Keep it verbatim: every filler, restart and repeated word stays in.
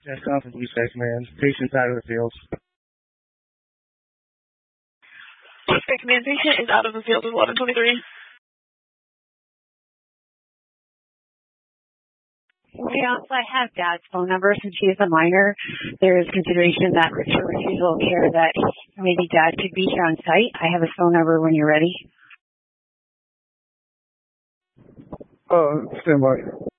Yes, Alpha Blue Command. Patient's out of the field. Okay, command, patient is out of the field with eleven twenty-three. We also have Dad's phone number since he is a minor. There is consideration that for refusal of care that maybe Dad could be here on site. I have his phone number when you're ready. Uh, stand by.